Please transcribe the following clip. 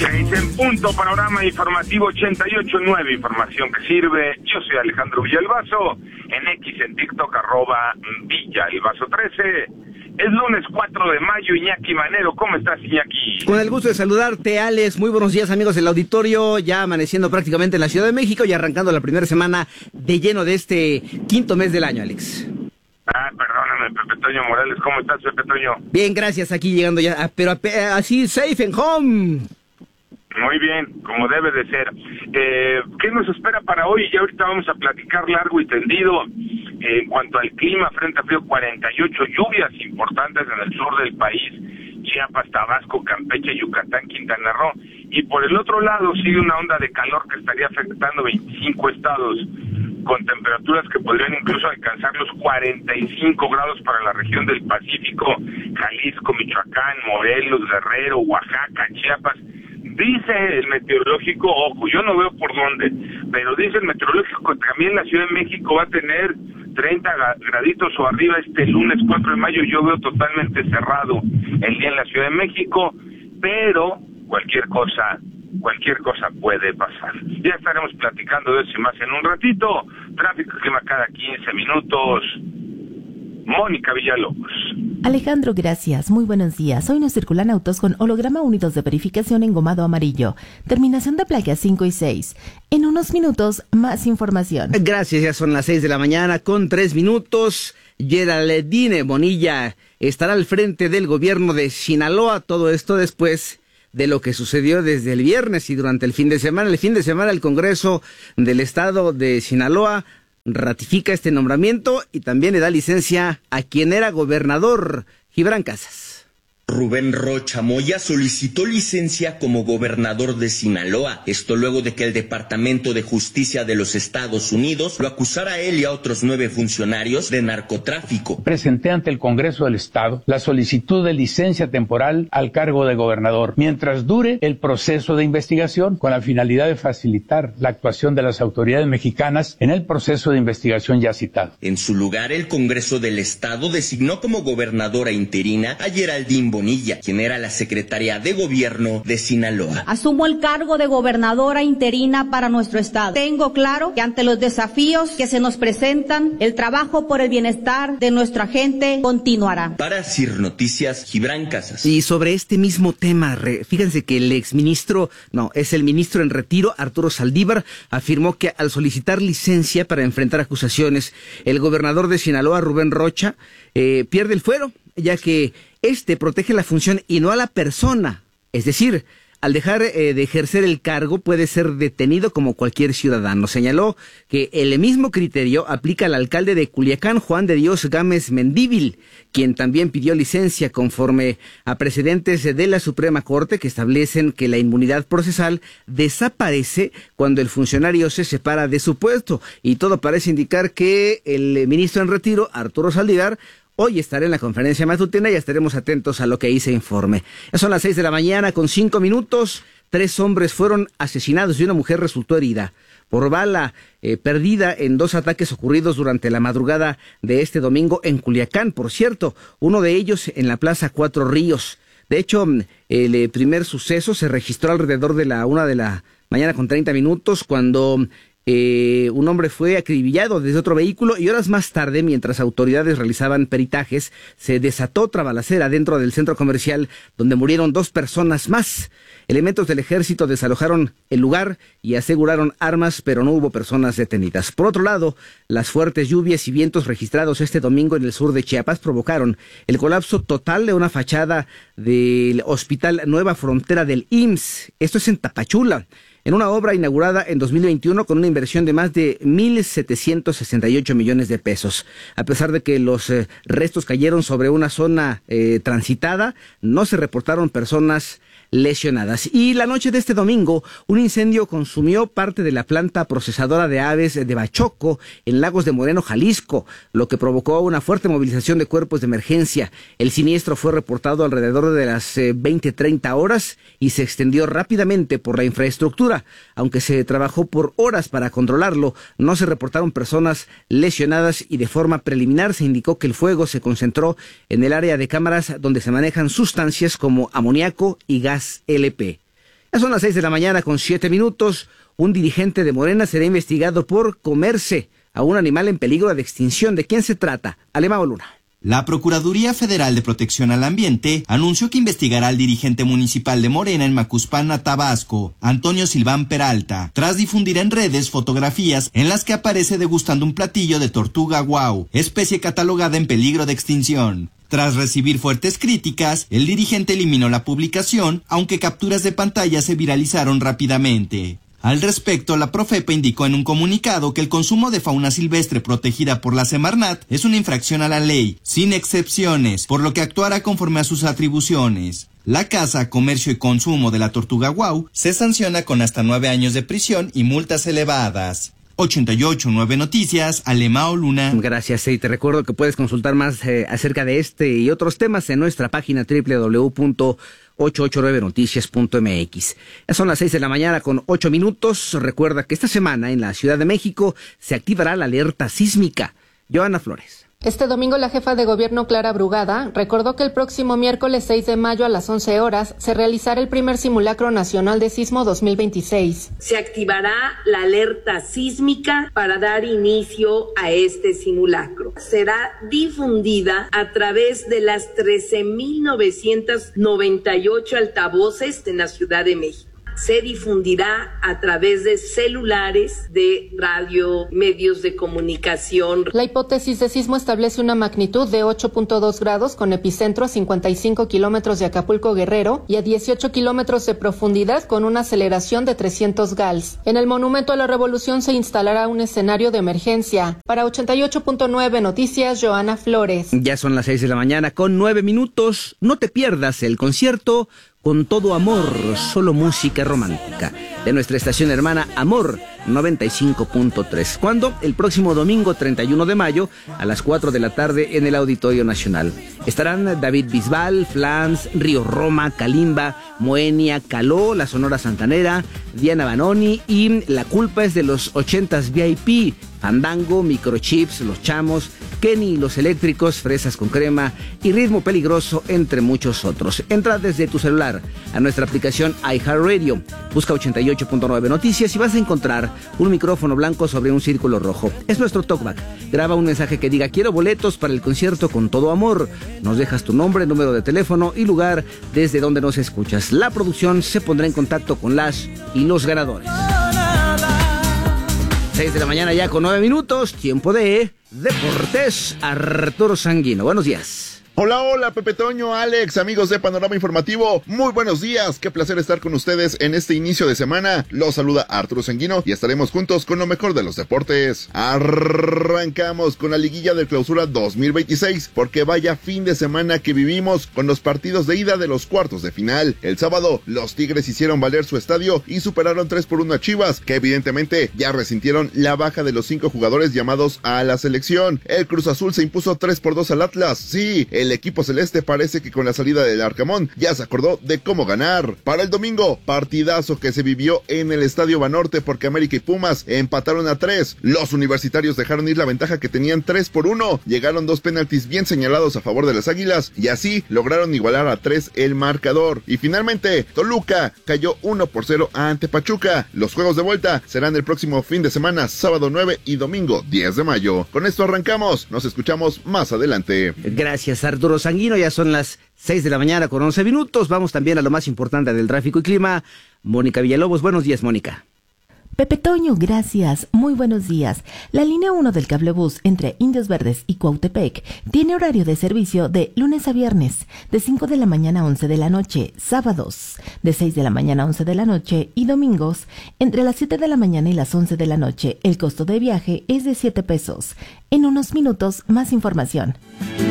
6 en punto, panorama informativo 88.9, información que sirve. Yo soy Alejandro Villalbazo, en X, en TikTok, @Villalbazo13. Es lunes 4 de mayo, Iñaki Manero. ¿Cómo estás, Iñaki? Con el gusto de saludarte, Alex. Muy buenos días, amigos del auditorio. Ya amaneciendo prácticamente en la Ciudad de México y arrancando la primera semana de lleno de este quinto mes del año, Alex. Perdóname, Pepe Toño Morales. ¿Cómo estás, Pepe Toño? Bien, gracias. Aquí llegando ya, pero así, safe and home. Muy bien, como debe de ser. ¿Qué nos espera para hoy? Ya ahorita vamos a platicar largo y tendido. En cuanto al clima, frente a frío 48, lluvias importantes en el sur del país, Chiapas, Tabasco, Campeche, Yucatán, Quintana Roo. Y por el otro lado sigue una onda de calor que estaría afectando 25 estados, con temperaturas que podrían incluso alcanzar los 45 grados para la región del Pacífico, Jalisco, Michoacán, Morelos, Guerrero, Oaxaca, Chiapas. Dice el meteorológico, ojo, yo no veo por dónde, pero dice el meteorológico que también la Ciudad de México va a tener 30 graditos o arriba este lunes 4 de mayo. Yo veo totalmente cerrado el día en la Ciudad de México, pero cualquier cosa puede pasar. Ya estaremos platicando de eso y más en un ratito. Tráfico y clima cada 15 minutos. Mónica Villalobos. Alejandro, gracias. Muy buenos días. Hoy nos circulan autos con holograma unidos de verificación engomado amarillo. Terminación de placa 5 y 6. En unos minutos, más información. Gracias, ya son las 6 de la mañana con 3 minutos. Geraldine Bonilla estará al frente del gobierno de Sinaloa. Todo esto después de lo que sucedió desde el viernes y durante el fin de semana. El fin de semana el Congreso del Estado de Sinaloa ratifica este nombramiento y también le da licencia a quien era gobernador, Gibran Casas. Rubén Rocha Moya solicitó licencia como gobernador de Sinaloa. Esto luego de que el Departamento de Justicia de los Estados Unidos lo acusara a él y a otros 9 funcionarios de narcotráfico. Presenté ante el Congreso del Estado la solicitud de licencia temporal al cargo de gobernador, mientras dure el proceso de investigación, con la finalidad de facilitar la actuación de las autoridades mexicanas en el proceso de investigación ya citado. En su lugar, el Congreso del Estado designó como gobernadora interina a Geraldine Bonilla, quien era la secretaria de gobierno de Sinaloa. Asumo el cargo de gobernadora interina para nuestro estado. Tengo claro que ante los desafíos que se nos presentan, el trabajo por el bienestar de nuestra gente continuará. Para CIR Noticias, Gibran Casas. Y sobre este mismo tema, fíjense que el el ministro en retiro, Arturo Saldívar, afirmó que al solicitar licencia para enfrentar acusaciones, el gobernador de Sinaloa, Rubén Rocha, pierde el fuero, ya que protege la función y no a la persona. Es decir, al dejar de ejercer el cargo puede ser detenido como cualquier ciudadano. Señaló que el mismo criterio aplica al alcalde de Culiacán, Juan de Dios Gámez Mendívil, quien también pidió licencia conforme a precedentes de la Suprema Corte que establecen que la inmunidad procesal desaparece cuando el funcionario se separa de su puesto. Y todo parece indicar que el ministro en retiro, Arturo Saldívar, hoy estaré en la conferencia matutina y estaremos atentos a lo que ahí se informe. Ya son las 6 de la mañana con 5 minutos. 3 hombres fueron asesinados y una mujer resultó herida por bala perdida en 2 ataques ocurridos durante la madrugada de este domingo en Culiacán. Por cierto, uno de ellos en la Plaza Cuatro Ríos. De hecho, el primer suceso se registró alrededor de la 1 de la mañana con 30 minutos cuando un hombre fue acribillado desde otro vehículo y horas más tarde, mientras autoridades realizaban peritajes, se desató otra balacera dentro del centro comercial donde murieron 2 personas más. Elementos del ejército desalojaron el lugar y aseguraron armas, pero no hubo personas detenidas. Por otro lado, las fuertes lluvias y vientos registrados este domingo en el sur de Chiapas provocaron el colapso total de una fachada del Hospital Nueva Frontera del IMSS. Esto es en Tapachula, en una obra inaugurada en 2021 con una inversión de más de 1,768 millones de pesos. A pesar de que los restos cayeron sobre una zona transitada, no se reportaron personas lesionadas. Y la noche de este domingo, un incendio consumió parte de la planta procesadora de aves de Bachoco en Lagos de Moreno, Jalisco, lo que provocó una fuerte movilización de cuerpos de emergencia. El siniestro fue reportado alrededor de las 20:30 horas y se extendió rápidamente por la infraestructura. Aunque se trabajó por horas para controlarlo, no se reportaron personas lesionadas y de forma preliminar se indicó que el fuego se concentró en el área de cámaras donde se manejan sustancias como amoníaco y gas LP. Ya son las 6:07 a.m. Un dirigente de Morena será investigado por comerse a un animal en peligro de extinción. ¿De quién se trata? Alemão Luna. La Procuraduría Federal de Protección al Ambiente anunció que investigará al dirigente municipal de Morena en Macuspana, Tabasco, Antonio Silván Peralta, tras difundir en redes fotografías en las que aparece degustando un platillo de tortuga guau, especie catalogada en peligro de extinción. Tras recibir fuertes críticas, el dirigente eliminó la publicación, aunque capturas de pantalla se viralizaron rápidamente. Al respecto, la Profepa indicó en un comunicado que el consumo de fauna silvestre protegida por la Semarnat es una infracción a la ley, sin excepciones, por lo que actuará conforme a sus atribuciones. La caza, comercio y consumo de la tortuga guau se sanciona con hasta 9 años de prisión y multas elevadas. 88.9 Noticias, Alemão Luna. Gracias, y te recuerdo que puedes consultar más acerca de este y otros temas en nuestra página www.889noticias.mx. Ya son las 6:08 a.m. Recuerda que esta semana en la Ciudad de México se activará la alerta sísmica. Joana Flores. Este domingo la jefa de gobierno Clara Brugada recordó que el próximo miércoles 6 de mayo a las 11 horas se realizará el primer simulacro nacional de sismo 2026. Se activará la alerta sísmica para dar inicio a este simulacro. Será difundida a través de las 13.998 altavoces en la Ciudad de México. Se difundirá a través de celulares, de radio, medios de comunicación. La hipótesis de sismo establece una magnitud de 8.2 grados con epicentro a 55 kilómetros de Acapulco, Guerrero, y a 18 kilómetros de profundidad con una aceleración de 300 gals. En el Monumento a la Revolución se instalará un escenario de emergencia. Para 88.9 Noticias, Joana Flores. Ya son las 6:09 a.m. No te pierdas el concierto Con Todo Amor, solo música romántica, de nuestra estación hermana Amor 95.3. ¿Cuándo? El próximo domingo 31 de mayo a las 4 de la tarde en el Auditorio Nacional. Estarán David Bisbal, Flans, Río Roma, Kalimba, Moenia, Caló, La Sonora Santanera, Diana Banoni y La Culpa es de los 80s VIP, Fandango, Microchips, Los Chamos, Kenny, Los Eléctricos, Fresas con Crema y Ritmo Peligroso, entre muchos otros. Entra desde tu celular a nuestra aplicación iHeartRadio, busca 88.9 Noticias y vas a encontrar un micrófono blanco sobre un círculo rojo. Es nuestro talkback. Graba un mensaje que diga: quiero boletos para el concierto Con Todo Amor. Nos dejas tu nombre, número de teléfono y lugar desde donde nos escuchas. La producción se pondrá en contacto con las y los ganadores. 6 de la mañana ya con 9 minutos, tiempo de Deportes. Arturo Sanguino, buenos días. Hola, Pepe Toño, Alex, amigos de Panorama Informativo, muy buenos días, qué placer estar con ustedes en este inicio de semana. Los saluda Arturo Sanguino y estaremos juntos con lo mejor de los deportes. Arrancamos con la liguilla de clausura 2026, porque vaya fin de semana que vivimos con los partidos de ida de los cuartos de final. El sábado, los Tigres hicieron valer su estadio y superaron 3-1 a Chivas, que evidentemente ya resintieron la baja de los 5 jugadores llamados a la selección. El Cruz Azul se impuso 3-2 al Atlas. Sí, el equipo celeste parece que con la salida del Arcamón ya se acordó de cómo ganar. Para el domingo, partidazo que se vivió en el Estadio Banorte porque América y Pumas empataron a 3. Los universitarios dejaron ir la ventaja que tenían 3-1. Llegaron 2 penaltis bien señalados a favor de las Águilas y así lograron igualar a 3 el marcador. Y finalmente, Toluca cayó 1-0 ante Pachuca. Los juegos de vuelta serán el próximo fin de semana, sábado 9 y domingo 10 de mayo. Con esto arrancamos, nos escuchamos más adelante. Gracias, Arturo Sanguino. Ya son las 6 de la mañana con 11 minutos. Vamos también a lo más importante del tráfico y clima. Mónica Villalobos, buenos días, Mónica. Pepe Toño, gracias. Muy buenos días. La línea 1 del cablebús entre Indios Verdes y Cuautepec tiene horario de servicio de lunes a viernes, de 5 de la mañana a 11 de la noche, sábados, de 6 de la mañana a 11 de la noche y domingos, entre las 7 de la mañana y las 11 de la noche. El costo de viaje es de $7. En unos minutos, más información.